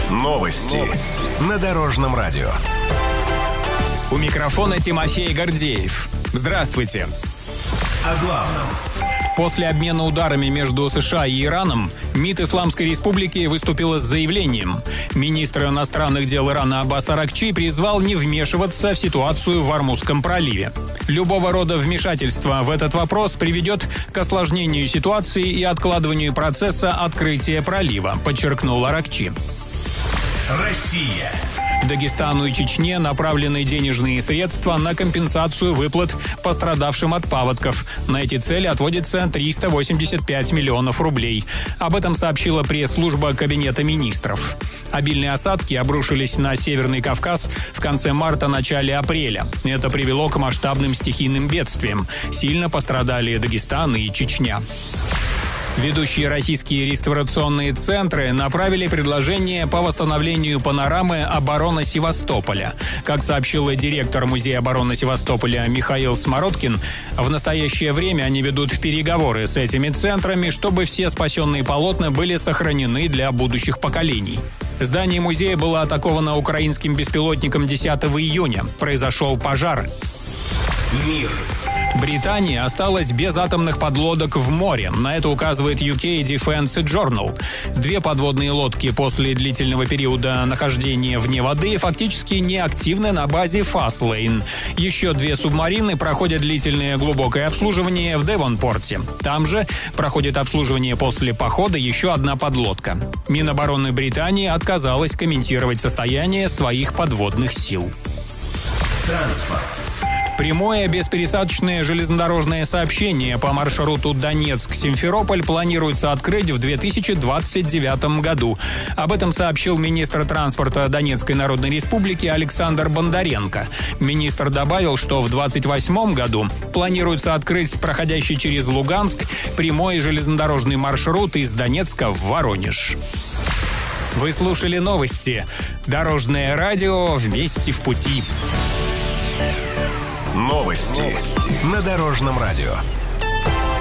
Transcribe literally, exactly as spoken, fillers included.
Новости. Новости на Дорожном радио. У микрофона Тимофей Гордеев. Здравствуйте. О главном. После обмена ударами между США и Ираном МИД Исламской Республики выступила с заявлением. Министр иностранных дел Ирана Аббас Аракчи призвал не вмешиваться в ситуацию в Ормузском проливе. Любого рода вмешательство в этот вопрос приведет к осложнению ситуации и откладыванию процесса открытия пролива, подчеркнул Аракчи. Россия. Дагестану и Чечне направлены денежные средства на компенсацию выплат пострадавшим от паводков. На эти цели отводится триста восемьдесят пять миллионов рублей. Об этом сообщила пресс-служба Кабинета министров. Обильные осадки обрушились на Северный Кавказ в конце марта-начале апреля. Это привело к масштабным стихийным бедствиям. Сильно пострадали Дагестан и Чечня. Ведущие российские реставрационные центры направили предложение по восстановлению панорамы обороны Севастополя. Как сообщил директор Музея обороны Севастополя Михаил Смородкин, в настоящее время они ведут переговоры с этими центрами, чтобы все спасенные полотна были сохранены для будущих поколений. Здание музея было атаковано украинским беспилотником десятого июня. Произошел пожар. Мир. Британия осталась без атомных подлодок в море. На это указывает ю кей Defense Journal. Две подводные лодки после длительного периода нахождения вне воды фактически неактивны на базе Фастлейн. Еще две субмарины проходят длительное глубокое обслуживание в Девонпорте. Там же проходит обслуживание после похода еще одна подлодка. Минобороны Британии отказалась комментировать состояние своих подводных сил. Транспорт. Прямое беспересадочное железнодорожное сообщение по маршруту Донецк-Симферополь планируется открыть в две тысячи двадцать девятом году. Об этом сообщил министр транспорта Донецкой Народной Республики Александр Бондаренко. Министр добавил, что в двадцать восьмом году планируется открыть проходящий через Луганск прямой железнодорожный маршрут из Донецка в Воронеж. Вы слушали новости. Дорожное радио «Вместе в пути». Новости на Дорожном радио.